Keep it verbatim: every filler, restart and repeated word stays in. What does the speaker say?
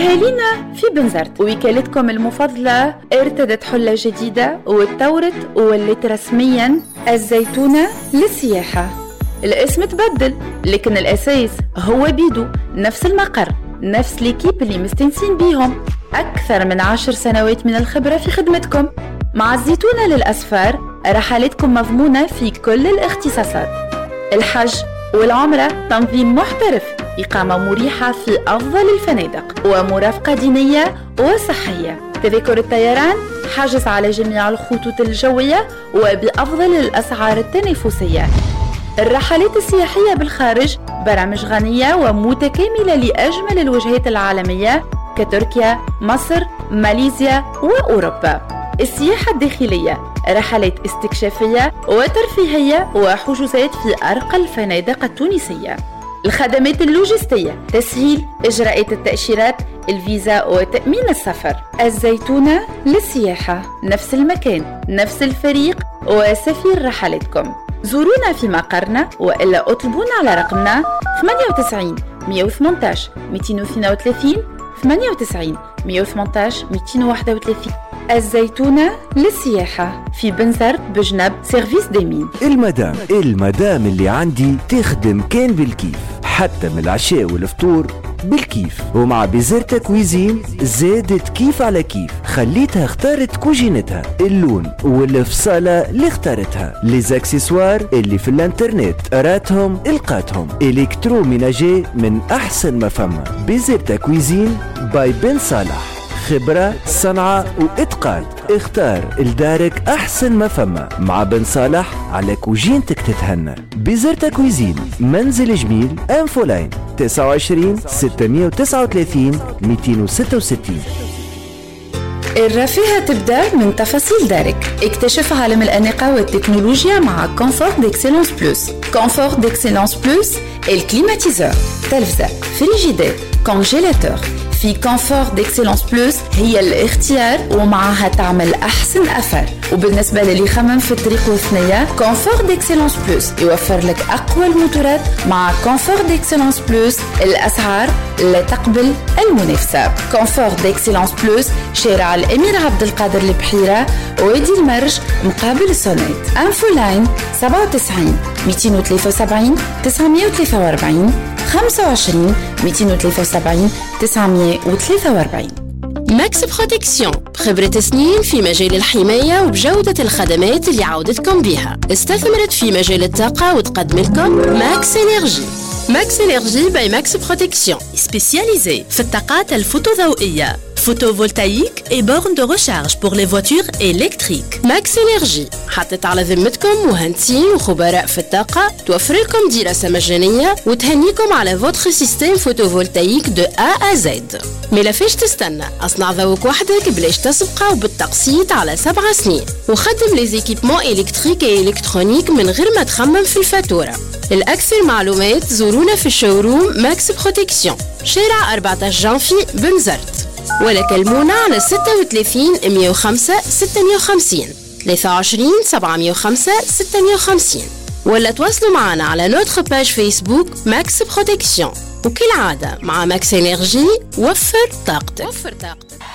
أهالينا في بنزرت، وكالتكم المفضلة ارتدت حلة جديدة واتطورت وولت رسمياً الزيتونة للسياحة. الاسم تبدل لكن الأساس هو بيدو، نفس المقر، نفس ليكيب اللي مستنسين بيهم، أكثر من عشر سنوات من الخبرة في خدمتكم. مع الزيتونة للأسفار رحلاتكم مضمونة في كل الاختصاصات، الحج والعمرة تنظيم محترف، إقامة مريحة في أفضل الفنادق، ومرافقة دينية وصحية. تذاكر الطيران حجز على جميع الخطوط الجوية وبأفضل الأسعار التنافسية. الرحلات السياحية بالخارج برامج غنية ومتكاملة لأجمل الوجهات العالمية كتركيا، مصر، ماليزيا وأوروبا. السياحة الداخلية رحلات استكشافية وترفيهية وحجوزات في أرقى الفنادق التونسية. الخدمات اللوجستية تسهيل إجراءات التأشيرات، الفيزا وتأمين السفر. الزيتونة للسياحة، نفس المكان، نفس الفريق وسفير رحلاتكم. زورونا في مقرنا وإلا اطلبونا على رقمنا ثمانية وتسعين مئة وثمانية عشر مئتين واثنين وثلاثين ثمانية وتسعين مئة وثمانية عشر مئتين وواحد وثلاثين. الزيتونة للسياحة في بنزرت بجنب سيرفيس ديمين. المدام المدام اللي عندي تخدم كان بالكيف، حتى من العشاء والفطور بالكيف. ومع بيزرتا كويزين زادت كيف على كيف، خليتها اختارت كوجينتها، اللون والفصالة اللي اختارتها، ليزاكسسوار اللي في الانترنت راتهم القاتهم، الكترو ميناجي من احسن ما فما. بيزرتا كويزين باي بن صالح، خبرة، صنعة وإتقان. اختار لدارك أحسن ما فما مع بن صالح، على كوجينتك تتهنى. بيزرتا كويزين، منزل جميل، أنفولاين، تسعة وعشرين ستمئة وتسعة وثلاثين مئتين وستة وستين. الرفاهة تبدأ من تفاصيل دارك. اكتشف عالم الأناقة والتكنولوجيا مع كونفور ديكسيلونس بلوس. كونفور ديكسيلونس بلوس الكليماتيزور، تلفزة، فريجيدير، كونجيلاتور. في كونفور ديكسيلونس بلوس هي الاختيار ومعها تعمل أحسن أثر. وبالنسبة للي خمم في الطريق وثنية، كونفور ديكسيلونس بلوس يوفر لك أقوى الموتورات. مع كونفور ديكسيلونس بلوس الأسعار لا تقبل المنافسة. كونفور ديكسيلونس بلوس شارع الأمير عبد القادر البحيرة، وادي المرج مقابل السونيت. انفولاين سبعة وتسعين مئتين وثلاثة وسبعين تسعمئة وثلاثة وأربعين خمسة وعشرين مئتين وثلاثة وسبعين تسعمئة وثلاثة وأربعين. ماكس بروتكسيون، خبرة سنين في مجال الحماية وبجودة الخدمات اللي عودتكم بها. استثمرت في مجال الطاقة وتقدم لكم ماكس إنرجي. ماكس إنرجي باي ماكس بروتكسيون، سبيسياليزي في الطاقات الفوتوضوئية، photovoltaïque et bornes de recharge pour les voitures électriques. ماكس إنرجي حطت على ذمتكم مهندسين وخبراء في الطاقة، توفر لكم دراسة مجانية وتهنيكم على فوتر سيستم فوتوفولتايك دو A à Z. ملا فيش تستنى، اصنع ذوق وحدك بلاش تسبقه وبالتقسيط على سبع سنين، وخدم لي زيكيبمون إلكتريك و إلكترونيك من غير ما تخمم في الفاتورة. الأكثر معلومات زورونا في الشوروم ماكس بروتكسيون، شارع أربعة عشر جانفي بنزرت، ولا كلمونا على ستة وثلاثين مئة وخمسة ستمئة وخمسين ثلاثة وعشرين سبعمئة وخمسة ستمئة وخمسين، ولا تواصلوا معنا على نوتر باج فيسبوك ماكس بروتكسيون. وكالعادة مع ماكس إنرجي وفر طاقتك. وفر طاقتك.